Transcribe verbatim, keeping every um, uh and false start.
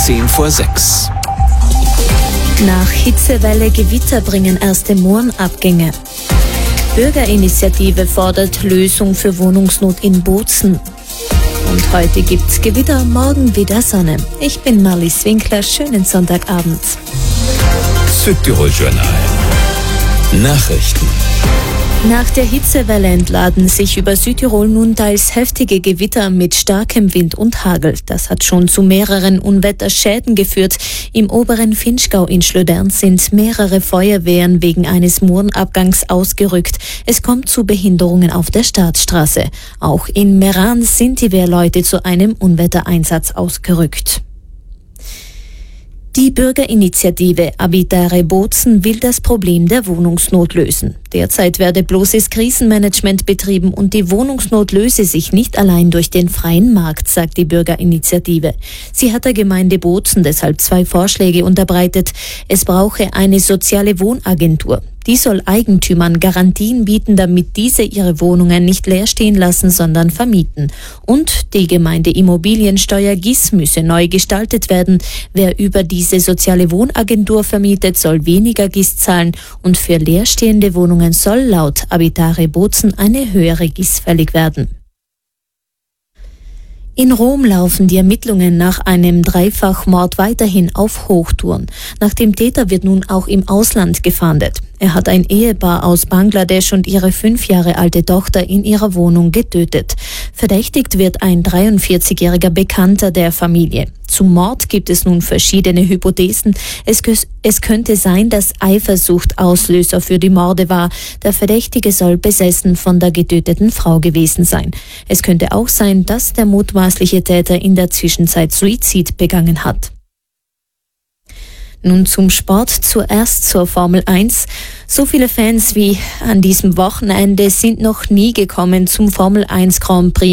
zehn vor sechs. Nach Hitzewelle Gewitter bringen erste Mohrenabgänge. Bürgerinitiative fordert Lösung für Wohnungsnot in Bozen. Und heute gibt's Gewitter, morgen wieder Sonne. Ich bin Marlies Winkler, schönen Sonntagabend. Südtirol Journal. Nachrichten. Nach der Hitzewelle entladen sich über Südtirol nun teils heftige Gewitter mit starkem Wind und Hagel. Das hat schon zu mehreren Unwetterschäden geführt. Im oberen Finchgau in Schlödern sind mehrere Feuerwehren wegen eines Mohrenabgangs ausgerückt. Es kommt zu Behinderungen auf der Staatsstraße. Auch in Meran sind die Wehrleute zu einem Unwettereinsatz ausgerückt. Die Bürgerinitiative Abitare Bozen will das Problem der Wohnungsnot lösen. Derzeit werde bloßes Krisenmanagement betrieben und die Wohnungsnot löse sich nicht allein durch den freien Markt, sagt die Bürgerinitiative. Sie hat der Gemeinde Bozen deshalb zwei Vorschläge unterbreitet. Es brauche eine soziale Wohnagentur. Die soll Eigentümern Garantien bieten, damit diese ihre Wohnungen nicht leer stehen lassen, sondern vermieten. Und die Gemeindeimmobiliensteuer G I S müsse neu gestaltet werden. Wer über diese soziale Wohnagentur vermietet, soll weniger G I S zahlen und für leerstehende Wohnungen soll laut Abitare Bozen eine höhere G I S fällig werden. In Rom laufen die Ermittlungen nach einem Dreifachmord weiterhin auf Hochtouren. Nach dem Täter wird nun auch im Ausland gefahndet. Er hat ein Ehepaar aus Bangladesch und ihre fünf Jahre alte Tochter in ihrer Wohnung getötet. Verdächtigt wird ein dreiundvierzigjähriger Bekannter der Familie. Zum Mord gibt es nun verschiedene Hypothesen. Es, es könnte sein, dass Eifersucht Auslöser für die Morde war. Der Verdächtige soll besessen von der getöteten Frau gewesen sein. Es könnte auch sein, dass der mutmaßliche Täter in der Zwischenzeit Suizid begangen hat. Nun zum Sport, zuerst zur Formel eins. So viele Fans wie an diesem Wochenende sind noch nie gekommen zum Formel eins Grand Prix